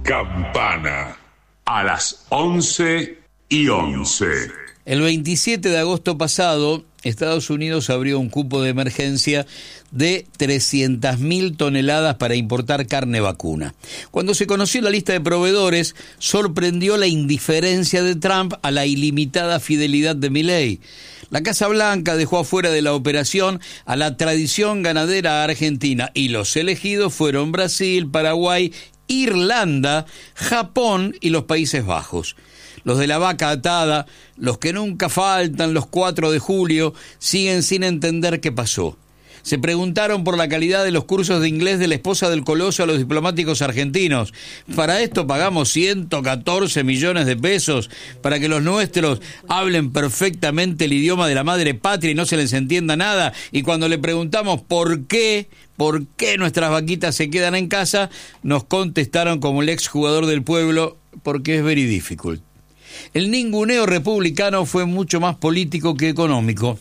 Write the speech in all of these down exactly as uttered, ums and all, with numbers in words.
Campana. A las once y once. El veintisiete de agosto pasado, Estados Unidos abrió un cupo de emergencia de trescientas mil toneladas para importar carne vacuna. Cuando se conoció la lista de proveedores, sorprendió la indiferencia de Trump a la ilimitada fidelidad de Milei. La Casa Blanca dejó afuera de la operación a la tradición ganadera argentina y los elegidos fueron Brasil, Paraguay, Irlanda, Japón y los Países Bajos. Los de la vaca atada, los que nunca faltan los cuatro de julio, siguen sin entender qué pasó. Se preguntaron por la calidad de los cursos de inglés de la esposa del coloso a los diplomáticos argentinos. Para esto pagamos ciento catorce millones de pesos, para que los nuestros hablen perfectamente el idioma de la madre patria y no se les entienda nada. Y cuando le preguntamos por qué, por qué nuestras vaquitas se quedan en casa, nos contestaron como el exjugador del Pueblo, porque es very difficult. El ninguneo republicano fue mucho más político que económico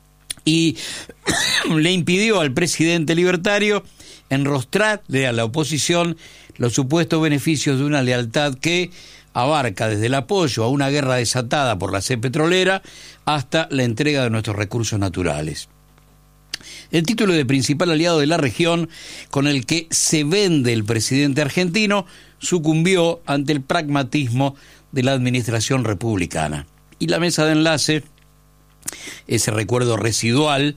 y le impidió al presidente libertario enrostrarle a la oposición los supuestos beneficios de una lealtad que abarca desde el apoyo a una guerra desatada por la sed petrolera hasta la entrega de nuestros recursos naturales. El título de principal aliado de la región con el que se vende el presidente argentino sucumbió ante el pragmatismo de la administración republicana. Y la mesa de enlace, ese recuerdo residual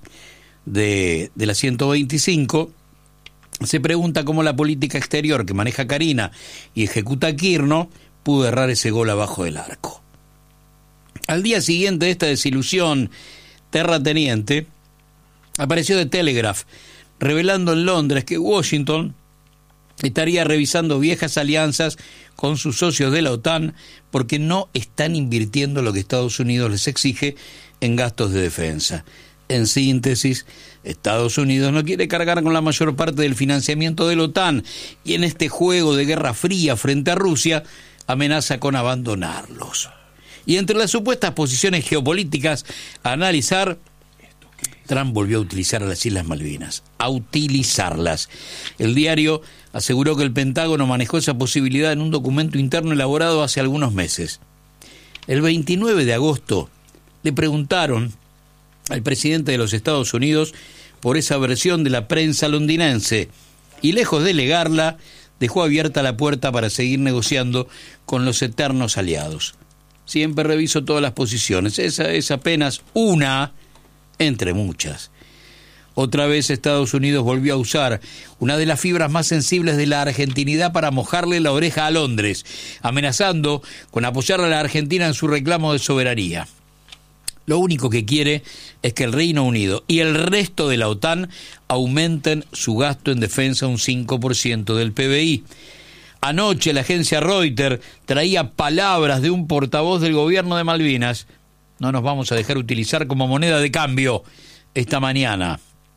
de, de la ciento veinticinco, se pregunta cómo la política exterior que maneja Karina y ejecuta Kirchner pudo errar ese gol abajo del arco. Al día siguiente de esta desilusión terrateniente, apareció The Telegraph, revelando en Londres que Washington estaría revisando viejas alianzas con sus socios de la OTAN porque no están invirtiendo lo que Estados Unidos les exige en gastos de defensa. En síntesis, Estados Unidos no quiere cargar con la mayor parte del financiamiento de la OTAN y en este juego de guerra fría frente a Rusia amenaza con abandonarlos. Y entre las supuestas posiciones geopolíticas a analizar, Trump volvió a utilizar a las Islas Malvinas, a utilizarlas. El diario aseguró que el Pentágono manejó esa posibilidad en un documento interno elaborado hace algunos meses. El veintinueve de agosto le preguntaron al presidente de los Estados Unidos por esa versión de la prensa londinense y lejos de negarla, dejó abierta la puerta para seguir negociando con los eternos aliados. Siempre reviso todas las posiciones, esa es apenas una entre muchas. Otra vez Estados Unidos volvió a usar una de las fibras más sensibles de la argentinidad para mojarle la oreja a Londres, amenazando con apoyar a la Argentina en su reclamo de soberanía. Lo único que quiere es que el Reino Unido y el resto de la OTAN aumenten su gasto en defensa un cinco por ciento del P B I. Anoche la agencia Reuters traía palabras de un portavoz del gobierno de Malvinas. No nos vamos a dejar utilizar como moneda de cambio. Esta mañana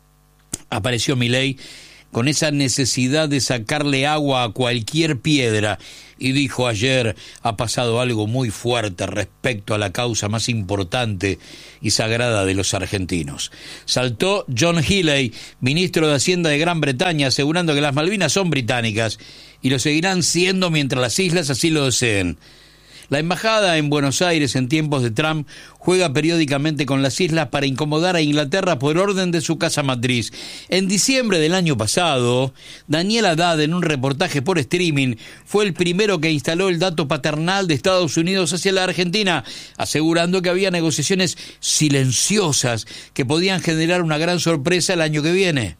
apareció Milei con esa necesidad de sacarle agua a cualquier piedra y dijo ayer: ha pasado algo muy fuerte respecto a la causa más importante y sagrada de los argentinos. Saltó John Healey, ministro de Hacienda de Gran Bretaña, asegurando que las Malvinas son británicas y lo seguirán siendo mientras las islas así lo deseen. La embajada en Buenos Aires en tiempos de Trump juega periódicamente con las islas para incomodar a Inglaterra por orden de su casa matriz. En diciembre del año pasado, Daniel Haddad, en un reportaje por streaming, fue el primero que instaló el dato paternal de Estados Unidos hacia la Argentina, asegurando que había negociaciones silenciosas que podían generar una gran sorpresa el año que viene.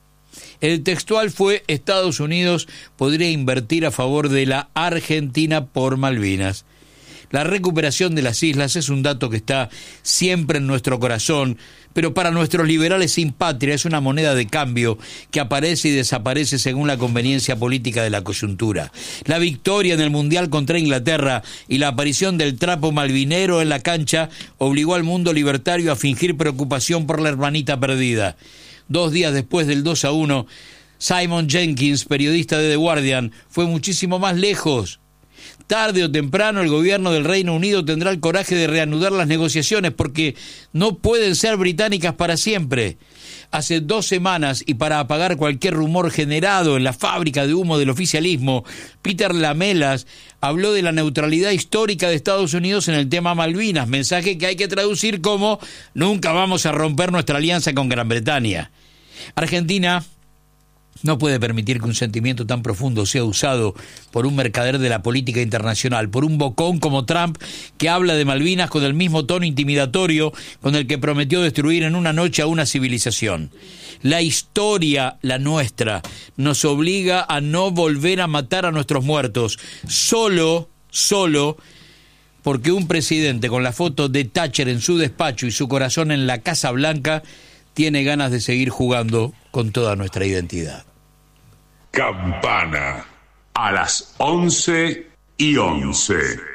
El textual fue: Estados Unidos podría invertir a favor de la Argentina por Malvinas. La recuperación de las islas es un dato que está siempre en nuestro corazón, pero para nuestros liberales sin patria es una moneda de cambio que aparece y desaparece según la conveniencia política de la coyuntura. La victoria en el Mundial contra Inglaterra y la aparición del trapo malvinero en la cancha obligó al mundo libertario a fingir preocupación por la hermanita perdida. Dos días después del dos a uno, Simon Jenkins, periodista de The Guardian, fue muchísimo más lejos. Tarde o temprano el gobierno del Reino Unido tendrá el coraje de reanudar las negociaciones porque no pueden ser británicas para siempre. hace dos semanas y para apagar cualquier rumor generado en la fábrica de humo del oficialismo, Peter Lamelas habló de la neutralidad histórica de Estados Unidos en el tema Malvinas, mensaje que hay que traducir como nunca vamos a romper nuestra alianza con Gran Bretaña. Argentina no puede permitir que un sentimiento tan profundo sea usado por un mercader de la política internacional, por un bocón como Trump que habla de Malvinas con el mismo tono intimidatorio con el que prometió destruir en una noche a una civilización. La historia, la nuestra, nos obliga a no volver a matar a nuestros muertos, solo, solo porque un presidente con la foto de Thatcher en su despacho y su corazón en la Casa Blanca tiene ganas de seguir jugando con toda nuestra identidad. Campana a las once y once.